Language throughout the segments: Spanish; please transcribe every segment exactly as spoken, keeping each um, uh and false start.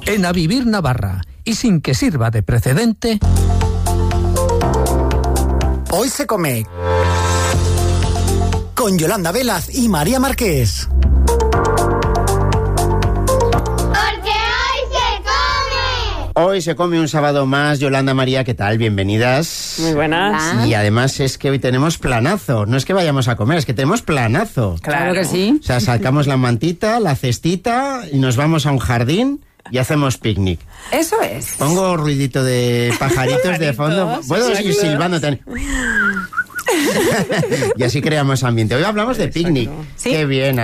En A Vivir Navarra, y sin que sirva de precedente... Hoy se come con Yolanda Velaz y María Marqués. Hoy se come un sábado más. Yolanda, María, ¿qué tal? Bienvenidas. Muy buenas. Y además es que hoy tenemos planazo. No es que vayamos a comer, es que tenemos planazo. Claro que sí. O sea, sacamos la mantita, la cestita y nos vamos a un jardín y hacemos picnic. Eso es. Pongo ruidito de pajaritos de fondo. Puedo ir silbando también. Y así creamos ambiente. Hoy hablamos de picnic. ¿Sí? Qué bien,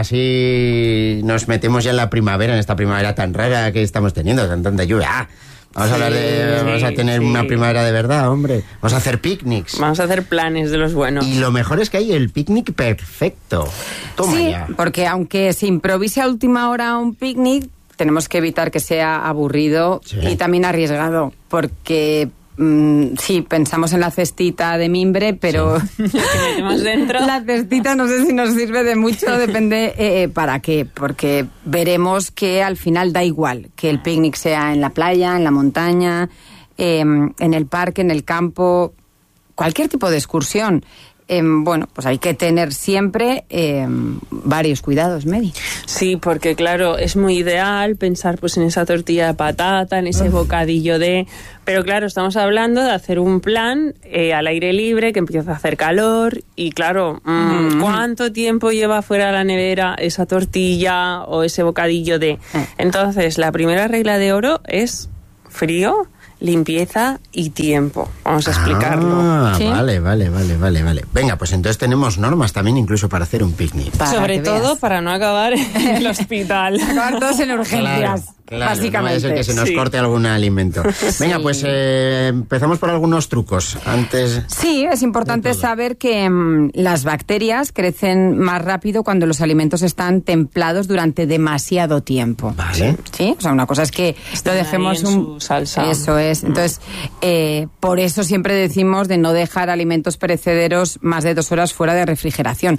así nos metemos ya en la primavera, en esta primavera tan rara que estamos teniendo, tan tanta lluvia. Vamos a hablar de... Sí, vamos a tener sí. una primavera de verdad, hombre. Vamos a hacer picnics. Vamos a hacer planes de los buenos. Y lo mejor es que hay el picnic perfecto. Toma Sí, ya. porque aunque se improvise a última hora un picnic, tenemos que evitar que sea aburrido Sí. y también arriesgado, porque... Mm, sí, pensamos en la cestita de mimbre, pero Que metemos dentro. la cestita no sé si nos sirve de mucho, depende eh, eh, para qué, porque veremos que al final da igual que el picnic sea en la playa, en la montaña, eh, en el parque, en el campo, cualquier tipo de excursión. Eh, bueno, pues hay que tener siempre eh, varios cuidados, Mary. Sí, porque claro, es muy ideal pensar pues en esa tortilla de patata, en ese bocadillo de... Pero claro, estamos hablando de hacer un plan eh, al aire libre, que empieza a hacer calor y claro, mmm, ¿cuánto tiempo lleva fuera de la nevera esa tortilla o ese bocadillo de...? Entonces, la primera regla de oro es frío, limpieza y tiempo. Vamos a explicarlo. Ah, ¿Sí? vale, vale, vale, vale, vale. Venga, pues entonces tenemos normas también incluso para hacer un picnic. Para Sobre que todo veas. para no acabar en el hospital. Acabar todos en urgencias, Claro, claro, básicamente. no vaya a ser que se nos Sí. corte algún alimento. Venga, pues eh, empezamos por algunos trucos. Antes... Sí, es importante de todo. saber que mm, las bacterias crecen más rápido cuando los alimentos están templados durante demasiado tiempo. Vale. Sí, o sea, una cosa es que Están lo dejemos ahí en un... su salsa. Eso es. Entonces, eh, por eso siempre decimos de no dejar alimentos perecederos más de dos horas fuera de refrigeración.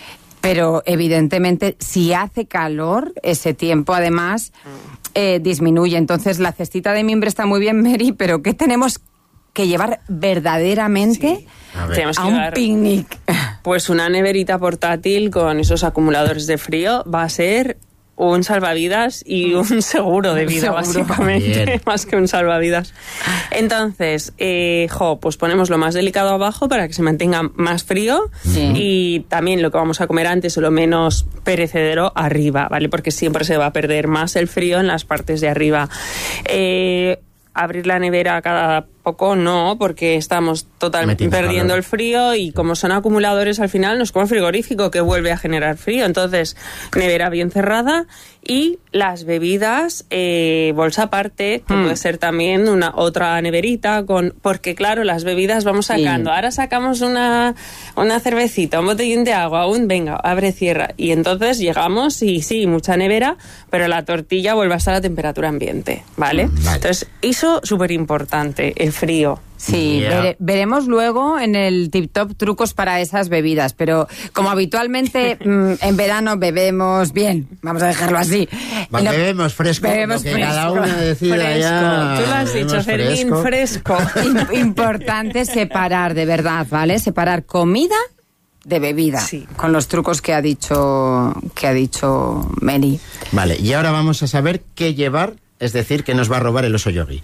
Pero evidentemente, si hace calor, ese tiempo además eh, disminuye. Entonces, la cestita de mimbre está muy bien, Mary, pero ¿qué tenemos que llevar verdaderamente A ver. Tenemos a que un llevar, picnic? pues una neverita portátil con esos acumuladores de frío va a ser un salvavidas y un seguro de vida, Seguro. básicamente, Bien. más que un salvavidas. Entonces, eh, jo, pues ponemos lo más delicado abajo para que se mantenga más frío Sí. y también lo que vamos a comer antes o lo menos perecedero arriba, ¿vale? Porque siempre se va a perder más el frío en las partes de arriba. Eh, abrir la nevera cada poco no, porque estamos totalmente Metiendo perdiendo calor. el frío y como son acumuladores al final nos como el frigorífico que vuelve a generar frío. Entonces, nevera bien cerrada y las bebidas, eh, bolsa aparte, que Mm. puede ser también una otra neverita, con porque claro, las bebidas vamos Sí. sacando. Ahora sacamos una, una cervecita, un botellín de agua, un venga, abre, cierra. Y entonces llegamos y sí, mucha nevera, pero la tortilla vuelve a estar a temperatura ambiente, ¿vale? Vale. Entonces, eso súper importante, el frío. Sí, Yeah. vere- veremos luego en el tip top trucos para esas bebidas, pero como habitualmente mm, en verano bebemos bien, vamos a dejarlo así. Va, Y lo- bebemos fresco, bebemos lo que fresco. cada uno decida Fresco. ya. Tú lo has dicho, bebemos Fermín, fresco. Im- Importante separar, de verdad, ¿vale? Separar comida de bebida, Sí. con los trucos que ha dicho que ha dicho Meli. Vale, y ahora vamos a saber qué llevar, es decir, que nos va a robar el oso yogi.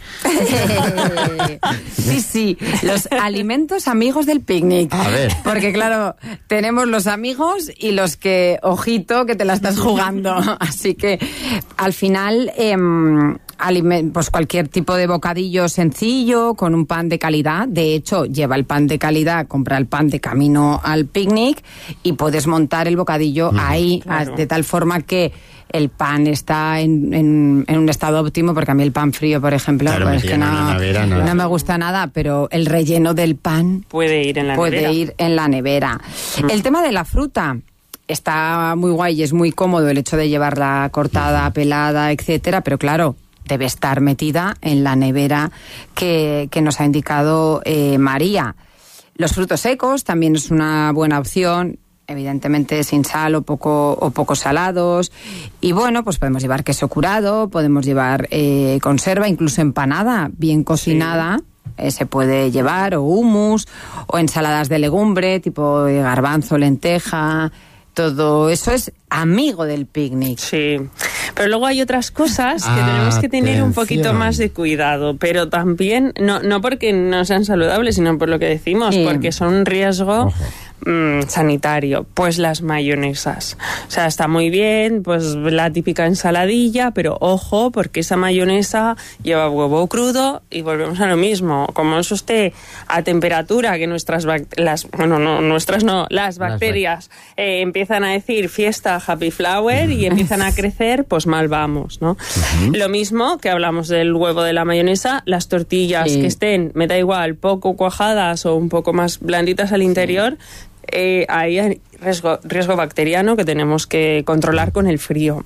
Sí, sí, los alimentos amigos del picnic. A ver. Porque claro, tenemos los amigos y los que, ojito, que te la estás jugando. Así que al final, eh, alime- pues cualquier tipo de bocadillo sencillo, con un pan de calidad. De hecho, lleva el pan de calidad, compra el pan de camino al picnic y puedes montar el bocadillo ahí, Claro. a- de tal forma que el pan está en, en, en un estado óptimo, porque a mí el pan frío, por ejemplo, Claro, pues es metido que en no, una nevera, nada. no me gusta nada, pero el relleno del pan Puede ir en la puede nevera. ir en la nevera. El tema de la fruta está muy guay y es muy cómodo el hecho de llevarla cortada, pelada, etcétera, pero claro, debe estar metida en la nevera que, que nos ha indicado eh, María. Los frutos secos también es una buena opción. evidentemente sin sal o poco, o poco salados. Y bueno, pues podemos llevar queso curado, podemos llevar eh, conserva, incluso empanada bien cocinada. Sí. Eh, se puede llevar, o hummus, o ensaladas de legumbre, tipo de garbanzo, lenteja. Todo eso es amigo del picnic. Sí, pero luego hay otras cosas que ah, tenemos que tener atención. Un poquito más de cuidado, pero también, no, no porque no sean saludables, sino por lo que decimos, sí. porque son un riesgo mmm, sanitario. Pues las mayonesas. O sea, está muy bien, pues la típica ensaladilla, pero ojo, porque esa mayonesa lleva huevo crudo y volvemos a lo mismo. Como eso esté a temperatura que nuestras las bueno, no, nuestras no, las bacterias eh, empiezan a decir fiesta, happy flower y empiezan a crecer, pues mal vamos, ¿no? Uh-huh. Lo mismo que hablamos del huevo de la mayonesa, las tortillas sí. que estén, me da igual, poco cuajadas o un poco más blanditas al interior, eh, ahí hay riesgo, riesgo bacteriano que tenemos que controlar con el frío.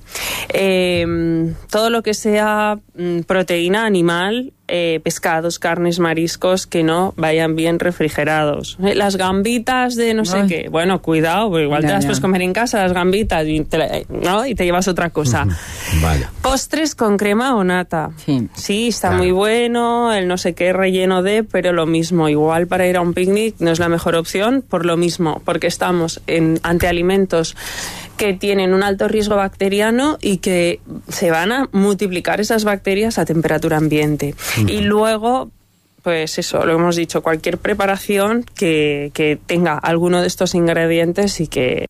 Eh, todo lo que sea mm, proteína animal, eh, pescados, carnes, mariscos que no vayan bien refrigerados. Eh, las gambitas de no sé Ay. qué, bueno, cuidado, porque igual ya, te las ya. puedes comer en casa, las gambitas, y te, ¿no? y te llevas otra cosa. Vale. Postres con crema o nata. Sí, sí está claro. muy bueno, el no sé qué relleno de, pero lo mismo, igual para ir a un picnic no es la mejor opción por lo mismo, porque estamos en, ante alimentos que tienen un alto riesgo bacteriano y que se van a multiplicar esas bacterias a temperatura ambiente. Uh-huh. Y luego, pues eso, lo hemos dicho, cualquier preparación que, que tenga alguno de estos ingredientes y que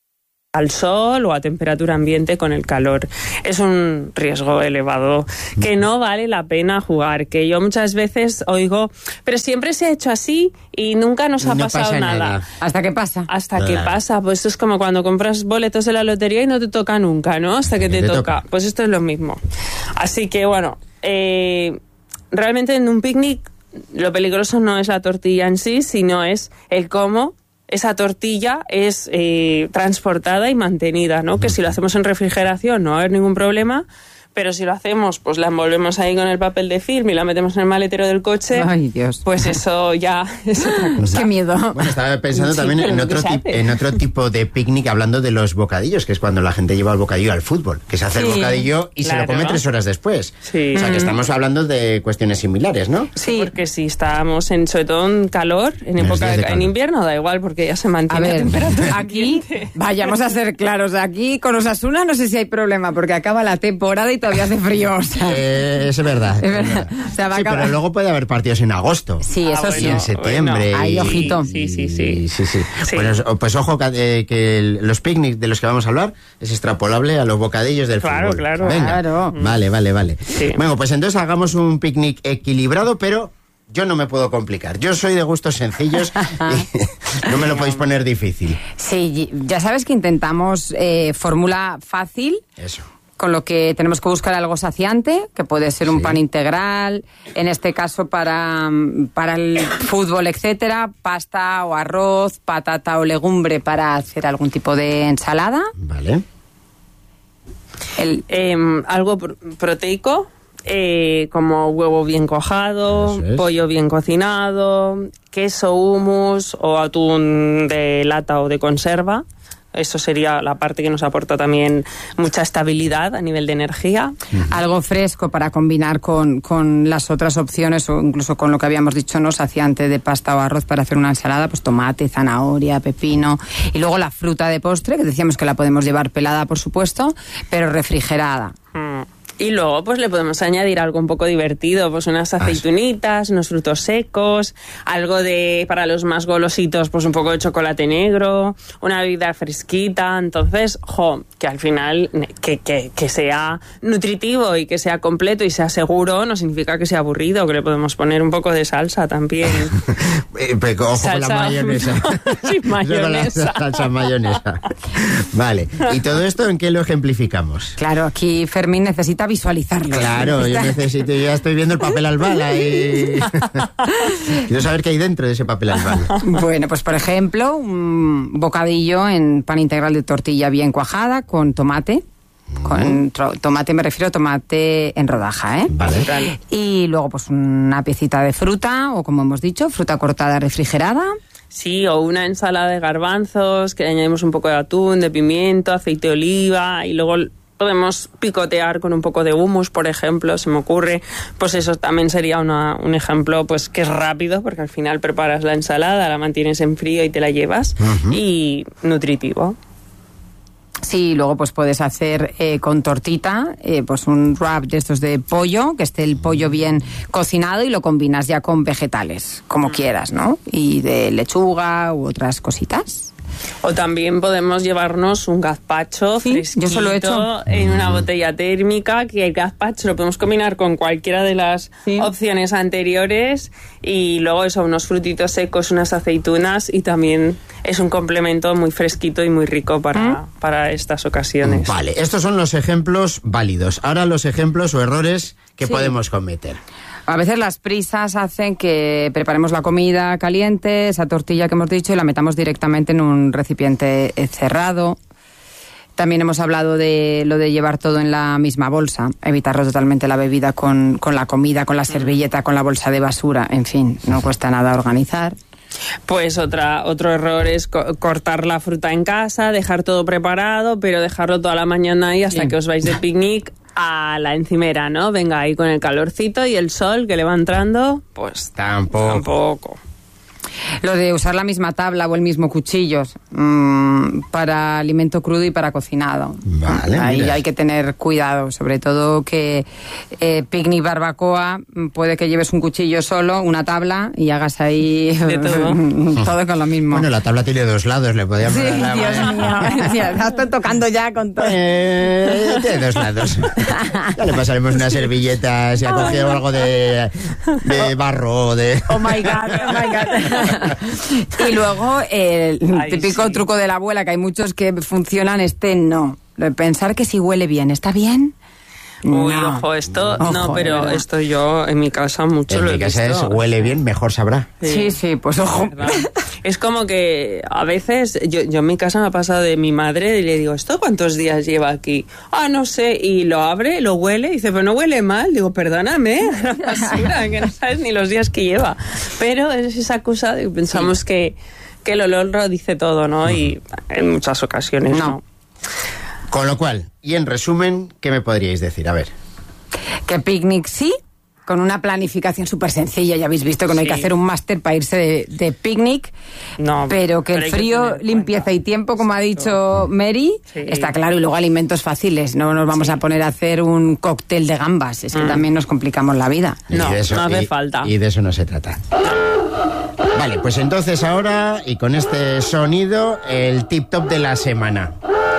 al sol o a temperatura ambiente con el calor. Es un riesgo elevado que no vale la pena jugar, que yo muchas veces oigo, pero siempre se ha hecho así y nunca nos ha no pasado pasa nada. nada. ¿Hasta qué pasa? Hasta claro. que pasa, pues esto es como cuando compras boletos de la lotería y no te toca nunca, ¿no? Hasta que te, te toca. toca. Pues esto es lo mismo. Así que bueno, eh, realmente en un picnic lo peligroso no es la tortilla en sí, sino es el cómo esa tortilla es eh, transportada y mantenida, ¿no? Que si lo hacemos en refrigeración no va a haber ningún problema, pero si lo hacemos, pues la envolvemos ahí con el papel de film y la metemos en el maletero del coche. Ay, Dios. Pues eso ya es otra cosa. Qué miedo. Bueno, estaba pensando sí, también en otro, tip, en otro tipo de picnic, hablando de los bocadillos, que es cuando la gente lleva el bocadillo al fútbol, que se hace sí, el bocadillo y claro. se lo come tres horas después. Sí. O sea, que estamos hablando de cuestiones similares, ¿no? Sí, porque si estamos en, sobre todo en calor, en época de, de en invierno da igual, porque ya se mantiene a ver, la temperatura. Aquí, vayamos a ser claros, aquí con Osasuna no sé si hay problema, porque acaba la temporada y todavía hace frío. O sea, eh, es verdad. Es verdad. O sea, va sí, a pero luego puede haber partidos en agosto. Sí, eso ah, sí. Y en septiembre. Bueno, ahí, ojito. Sí, sí, sí. sí, sí. sí. Pues, pues ojo, que, que los picnics de los que vamos a hablar es extrapolable a los bocadillos del claro, fútbol. Claro, Venga. claro. Vale, vale, vale. Sí. Bueno, pues entonces hagamos un picnic equilibrado, pero yo no me puedo complicar. Yo soy de gustos sencillos y no me lo podéis poner difícil. Sí, ya sabes que intentamos eh, fórmula fácil. Eso. Con lo que tenemos que buscar algo saciante, que puede ser un sí. pan integral, en este caso para, para el fútbol, etcétera, pasta o arroz, patata o legumbre para hacer algún tipo de ensalada. Vale. El, eh, algo pr- proteico, eh, como huevo bien cuajado, es. pollo bien cocinado, queso, hummus o atún de lata o de conserva. Eso sería la parte que nos aporta también mucha estabilidad a nivel de energía. Uh-huh. Algo fresco para combinar con, con las otras opciones o incluso con lo que habíamos dicho, ¿no? Saciante de pasta o arroz para hacer una ensalada, pues tomate, zanahoria, pepino. Y luego la fruta de postre, que decíamos que la podemos llevar pelada, por supuesto, pero refrigerada. Mm. Y luego pues le podemos añadir algo un poco divertido, pues unas aceitunitas, unos frutos secos, algo de, para los más golositos, pues un poco de chocolate negro, una bebida fresquita. Entonces, jo, que al final que, que, que sea nutritivo y que sea completo y sea seguro no significa que sea aburrido, que le podemos poner un poco de salsa también. Pero ojo salsa, con la mayonesa. Sí, mayonesa. La salsa mayonesa. Vale, ¿y todo esto en qué lo ejemplificamos? Claro, aquí Fermín necesita visualizarlo. Claro, yo necesito, yo ya estoy viendo el papel albal ahí. Quiero saber qué hay dentro de ese papel albal. Bueno, pues por ejemplo, un bocadillo en pan integral de tortilla bien cuajada con tomate, Con tro- tomate, me refiero a tomate en rodaja, ¿eh? Vale. Y luego, pues, una piecita de fruta, o como hemos dicho, fruta cortada refrigerada. Sí, o una ensalada de garbanzos, que le añadimos un poco de atún, de pimiento, aceite de oliva, y luego podemos picotear con un poco de hummus, por ejemplo, se me ocurre. Pues eso también sería una, un ejemplo, pues, que es rápido, porque al final preparas la ensalada, la mantienes en frío y te la llevas, uh-huh. y nutritivo. Sí, luego pues puedes hacer eh, con tortita, eh, pues un wrap de estos de pollo, que esté el pollo bien cocinado y lo combinas ya con vegetales, como mm. quieras, ¿no? Y de lechuga u otras cositas. O también podemos llevarnos un gazpacho sí, fresquito, yo se lo he hecho. En una botella térmica, que el gazpacho lo podemos combinar con cualquiera de las sí. opciones anteriores, y luego eso, unos frutitos secos, unas aceitunas, y también es un complemento muy fresquito y muy rico para, ¿Mm? para estas ocasiones. Vale, estos son los ejemplos válidos. Ahora los ejemplos o errores que sí. podemos cometer. A veces las prisas hacen que preparemos la comida caliente, esa tortilla que hemos dicho, y la metamos directamente en un recipiente cerrado. También hemos hablado de lo de llevar todo en la misma bolsa, evitar totalmente la bebida con, con la comida, con la servilleta, con la bolsa de basura, en fin, no cuesta nada organizar. Pues otra, otro error es co- cortar la fruta en casa, dejar todo preparado, pero dejarlo toda la mañana ahí hasta sí. que os vais de picnic a la encimera, ¿no? Venga, ahí con el calorcito y el sol que le va entrando, pues tampoco. tampoco. Lo de usar la misma tabla o el mismo cuchillo mmm, para alimento crudo y para cocinado. Vale, ahí mira. Hay que tener cuidado, sobre todo que eh, picnic, barbacoa, puede que lleves un cuchillo solo, una tabla, y hagas ahí de todo. todo con lo mismo. Bueno, la tabla tiene dos lados, le podíamos sí, dar la Dios mío, ya, estoy tocando ya con todo. Eh, tiene dos lados. Ya le pasaremos una servilleta, si ha cogido algo de, de barro o de... Oh my God, oh my God. Y luego el Ay, típico sí. truco de la abuela, que hay muchos que funcionan, este no. Pensar que si huele bien, ¿está bien? Uy, no. ojo, esto, Ojo, no, pero esto yo en mi casa mucho en lo mi he casa visto. es huele bien, mejor sabrá. Sí, sí, sí, pues ojo. Es como que a veces, yo, yo en mi casa me ha pasado de mi madre y le digo, ¿esto cuántos días lleva aquí? Ah, no sé, y lo abre, lo huele, y dice, pero no huele mal. Digo, perdóname, la basura, que no sabes ni los días que lleva. Pero es esa cosa de pensamos sí. que, que el olor lo dice todo, ¿no? Y en muchas ocasiones no. no. Con lo cual, y en resumen, ¿qué me podríais decir? A ver. Que picnic sí, con una planificación súper sencilla. Ya habéis visto que no sí. hay que hacer un máster para irse de, de picnic, no, pero que pero el frío, que limpieza y tiempo, como Exacto. ha dicho Mary, sí. está claro. Y luego alimentos fáciles. No nos vamos sí. a poner a hacer un cóctel de gambas. Es que mm. también nos complicamos la vida. No, eso, no hace y, falta. Y de eso no se trata. Vale, pues entonces ahora, y con este sonido, el tip top de la semana.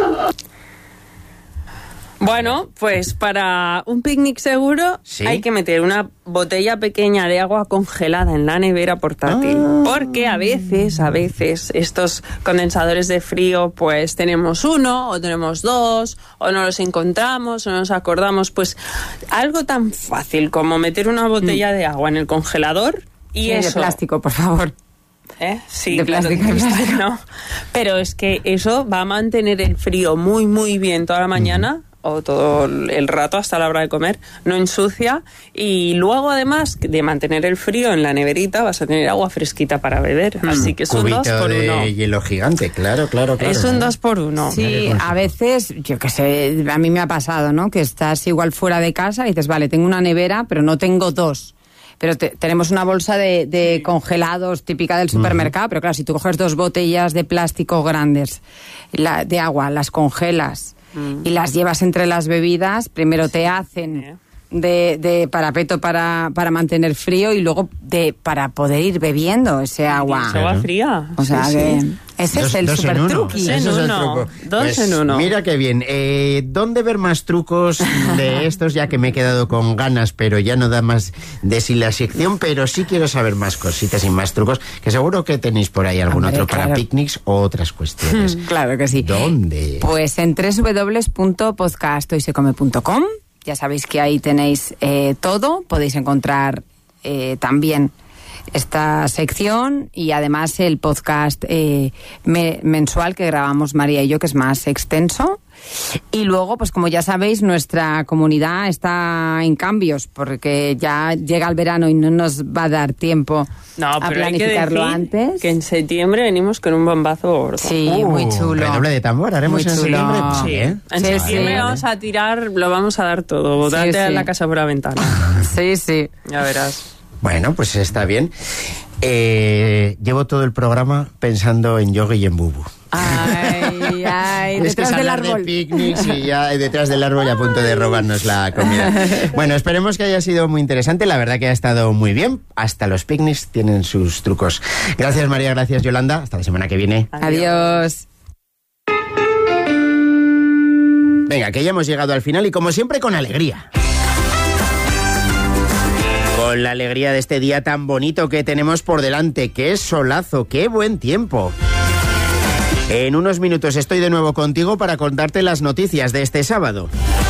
Bueno, pues para un picnic seguro ¿Sí? hay que meter una botella pequeña de agua congelada en la nevera portátil. Ah. Porque a veces, a veces, estos condensadores de frío, pues tenemos uno, o tenemos dos, o no los encontramos, o no nos acordamos. Pues algo tan fácil como meter una botella mm. de agua en el congelador y sí, eso... de plástico, por favor. ¿Eh? Sí, de plástico, claro, de plástico. ¿no? Pero es que eso va a mantener el frío muy, muy bien toda la mañana... Mm. o todo el rato hasta la hora de comer, no ensucia, y luego además de mantener el frío en la neverita vas a tener agua fresquita para beber, mm. así que es un dos por de uno. Hielo gigante, claro, claro, claro. Es un dos por uno. Sí, a veces, yo qué sé, a mí me ha pasado, ¿no? Que estás igual fuera de casa y dices, vale, tengo una nevera, pero no tengo dos. Pero te, tenemos una bolsa de, de sí. congelados típica del supermercado, uh-huh. pero claro, si tú coges dos botellas de plástico grandes la, de agua, las congelas, y las llevas entre las bebidas, primero te hacen de, de parapeto para, para mantener frío y luego de para poder ir bebiendo ese agua. Esa agua fría. O sea, sí, que sí. ese dos, es el super truqui. Dos en uno. Dos pues, en uno. Mira qué bien. Eh, ¿Dónde ver más trucos de estos? Ya que me he quedado con ganas, pero ya no da más de sí la sección, pero sí quiero saber más cositas y más trucos, que seguro que tenéis por ahí algún Hombre, otro claro. para picnics o otras cuestiones. Claro que sí. ¿Dónde? Pues en doble u doble u doble u punto podcast hoy se come punto com. Ya sabéis que ahí tenéis eh, todo. Podéis encontrar eh, también esta sección y además el podcast eh, me, mensual que grabamos María y yo, que es más extenso. Y luego, pues como ya sabéis, nuestra comunidad está en cambios porque ya llega el verano y no nos va a dar tiempo no, a pero planificarlo hay que decir antes. Que en septiembre venimos con un bombazo gordo. Sí, Uh, muy chulo. Redoble de tambor, haremos Muy en chulo. septiembre. Pues Sí. bien. En Sí, septiembre sí. vamos a tirar, lo vamos a dar todo. Sí, Date sí. a la casa por la ventana. Sí, sí. Ya verás. Bueno, pues está bien. Eh, llevo todo el programa pensando en yoga y en bubu. Ay, ay, Es que detrás es del hablar árbol. de picnics y ya detrás del árbol y a punto de robarnos la comida. Bueno, esperemos que haya sido muy interesante. La verdad que ha estado muy bien. Hasta los picnics tienen sus trucos. Gracias, María. Gracias, Yolanda. Hasta la semana que viene. Adiós. Venga, que ya hemos llegado al final y como siempre con alegría. Con la alegría de este día tan bonito que tenemos por delante. ¡Qué solazo! ¡Qué buen tiempo! En unos minutos estoy de nuevo contigo para contarte las noticias de este sábado.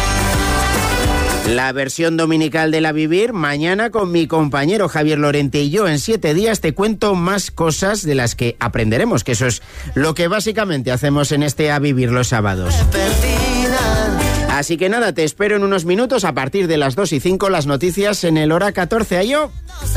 La versión dominical de La Vivir, mañana con mi compañero Javier Lorente y yo en siete días te cuento más cosas de las que aprenderemos, que eso es lo que básicamente hacemos en este A Vivir los sábados. Así que nada, te espero en unos minutos a partir de las dos y cinco las noticias en el hora catorce. ¿A yo?